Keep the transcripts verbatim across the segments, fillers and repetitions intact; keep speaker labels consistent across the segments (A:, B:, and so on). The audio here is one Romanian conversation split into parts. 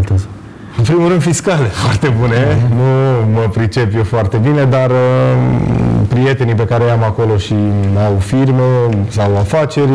A: viteză?
B: În primul rând fiscale foarte bune, mm-hmm. nu mă pricep eu foarte bine, dar uh, prietenii pe care i-am acolo și au firme sau afaceri,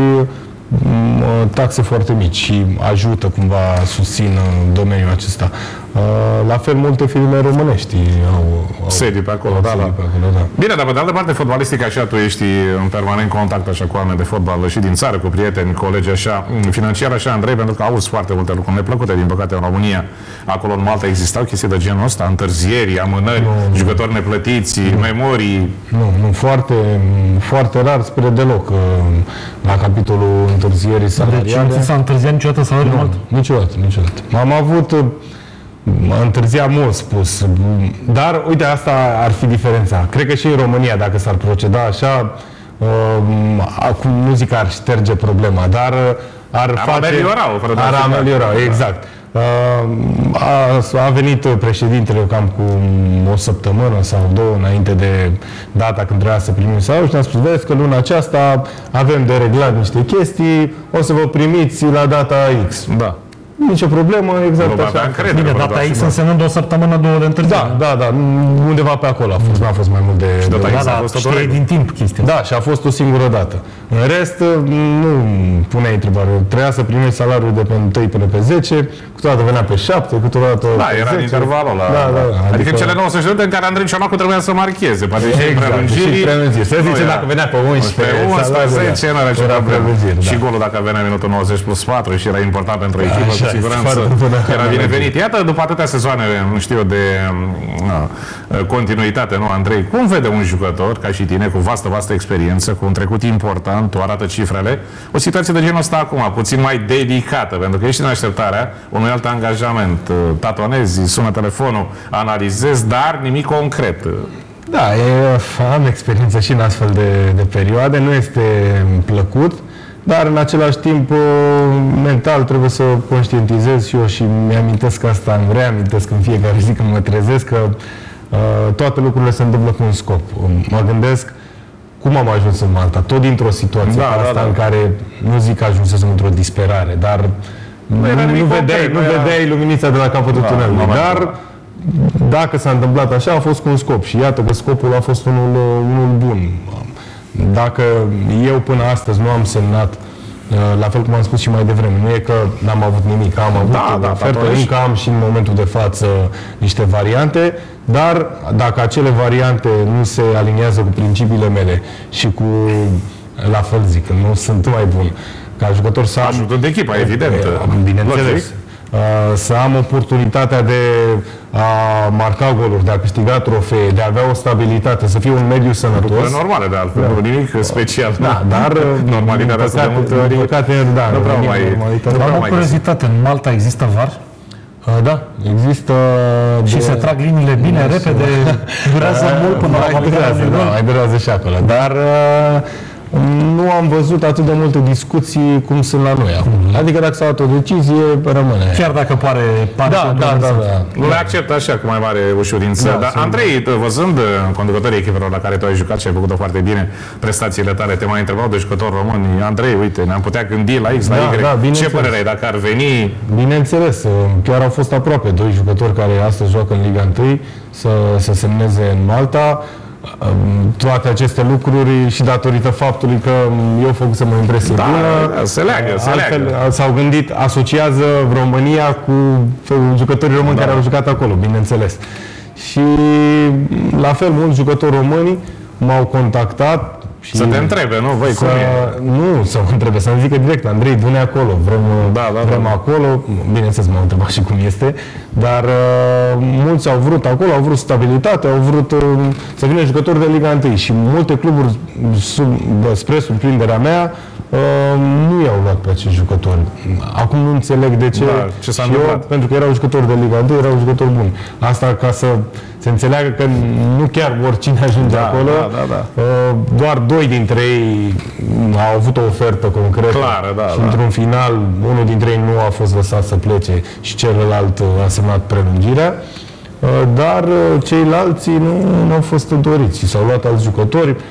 B: taxe foarte mici și ajută cumva, susțin domeniul acesta. La fel, multe firme românești au, au
C: sedii pe acolo, da, da.
B: Pe acolo, da.
C: Bine, dar pe de altă parte, fotbalistic, așa, tu ești în permanent contact așa cu oameni de fotbal și din țară, cu prieteni, colegi, așa, financiar, așa, Andrei, pentru că auzi foarte multe lucruri neplăcute, din păcate, în România. Acolo, în Malta, existau chestii de genul ăsta, întârzieri, amânări, nu, jucători neplătiți, nu, memorii.
B: Nu, nu, foarte, foarte rar, spre deloc, la capitolul întârzierii salariale.
A: Deci nu s-a întârziat niciodată salariul mult?
B: Niciodată, niciodată. Am avut întârzia mult spus, dar uite, asta ar fi diferența. Cred că și în România, dacă s-ar proceda așa, acum nu zic că ar șterge problema, dar ar, ar face...
C: Ameliorau,
B: ar ameliora, exact. A, a venit președintele cam cu o săptămână sau două înainte de data când trebuia să primim salariul și ne-a spus, vezi că luna aceasta avem de reglat niște chestii, o să vă primiți la data X.
C: Da.
B: Nicio problemă, exact așa.
A: Bine, data X însemnând o săptămână, două de întârziere.
B: Da, da, da, undeva pe acolo a fost, n-a fost mai mult de...
C: Și data X
A: a fost știi din timp chestia.
B: Da, și a fost o singură dată. În rest, nu puneai întrebare. Trebuia să primești salariul de pe întâi până pe zece, câteodată venea pe șapte, câteodată
C: da,
B: pe
C: era
B: zece.
C: În intervalul ăla.
B: Da, da, da.
C: Adică, adică cele nouăsprezece minute în care Andrei Ciolacu trebuia să marcheze. Poate și
B: exact,
C: prelungiri.
B: Și prelungiri. Să zice, dacă venea pe unsprezece,
C: unsprezece, nu era ce problemă. Și
B: da.
C: golul dacă venea minutul nouăzeci plus patru și era important pentru echipă, cu siguranță era binevenit. Iată, după atâtea sezoane, nu știu eu, de na, continuitate, nu, Andrei, cum vede un jucător, ca și tine, cu vastă, vastă experiență, cu un trecut important, tu arată cifrele, o situație de genul ăsta acum, puțin mai dedicată, pentru că ești în așteptarea unui alt angajament. Tatonezi, sună telefonul, analizezi, dar nimic concret.
B: Da, e, am experiență și în astfel de, de perioade, nu este plăcut, dar în același timp mental trebuie să conștientizez și eu și mi-amintesc asta, îmi reamintesc în fiecare zi când mă trezesc că uh, toate lucrurile se întâmplă cu un scop. Mă gândesc cum am ajuns în Malta, tot dintr-o situație da, asta da, da. în care, nu zic că ajunsesem într-o disperare, dar nu, nu, nu vedeai, nu vedeai luminița de la capătul da, tunelului, dar dacă s-a întâmplat așa, a fost cu un scop și iată că scopul a fost unul, unul bun. Dacă eu până astăzi nu am semnat, la fel cum am spus și mai devreme, nu e că n-am avut nimic, am avut
C: da, da,
B: ofertă, încă am și în momentul de față niște variante, dar dacă acele variante nu se aliniază cu principiile mele și cu, la fel zic, nu sunt mai bun, ca jucător să am...
C: Ajută de echipă, evident.
B: Bineînțeles. Să am oportunitatea de a marca goluri, de a câștiga trofee, de a avea o stabilitate, să fie un mediu sănătos.
C: Lucruri normale, de altfel, nu nimic special.
B: Da, dar
C: normalitatea asta de multe ori,
B: păcate, da,
C: nu vreau mai...
A: Am o curiozitate, în Malta există V A R?
B: Da, există...
A: Și se trag liniile bine, repede, durează mult până la
B: durează, da, mai durează și acolo, dar... nu am văzut atât de multe discuții cum sunt la noi acum. Adică dacă s-a luat o decizie, rămâne.
A: Chiar dacă pare... pare
B: da, da, da, da.
C: Nu le accept așa, cu mai mare ușurință. Da, dar, Andrei, văzând conducătorii echipelor la care tu ai jucat și ai făcut-o foarte bine, prestațiile tale, te mai întrebau de jucători români. Andrei, uite, ne-am putea gândi la X, la
B: da,
C: Y.
B: Da,
C: ce părere ai dacă ar veni?
B: Bineînțeles, chiar au fost aproape doi jucători care astăzi joacă în Liga unu să, să semneze în Malta. Toate aceste lucruri și datorită faptului că eu făcusem o impresie
C: da,
B: bună.
C: Da, se leagă, se
B: altfel,
C: leagă.
B: S-au gândit, asociază România cu jucătorii români da. care au jucat acolo, bineînțeles. Și la fel, mulți jucători români m-au contactat. Și
C: să te întrebe, nu? Voi,
B: să,
C: cum e?
B: Nu, să mă întrebe, să-mi zică direct, Andrei, du-ne acolo, vrem,
C: da, da,
B: vrem
C: da.
B: acolo. Bineînțeles, m-au întrebat și cum este, dar uh, mulți au vrut acolo, au vrut stabilitate, au vrut uh, să vină jucători de Liga unu și multe cluburi, sub, spre surprinderea mea, uh, nu i-au luat pe acești jucători. Acum nu înțeleg de ce,
C: da, ce s-a
B: și
C: întâmplat.
B: Eu, pentru că erau jucători de Liga unu, erau jucători buni. Asta ca să se înțeleagă că nu chiar oricine ajunge
C: da,
B: acolo,
C: da, da, da.
B: doar doi dintre ei au avut o ofertă concretă.
C: Clară, da,
B: și
C: da.
B: într-un final, unul dintre ei nu a fost lăsat să plece și celălalt a semnat prelungirea, dar ceilalți nu, nu au fost doriți și s-au luat alți jucători.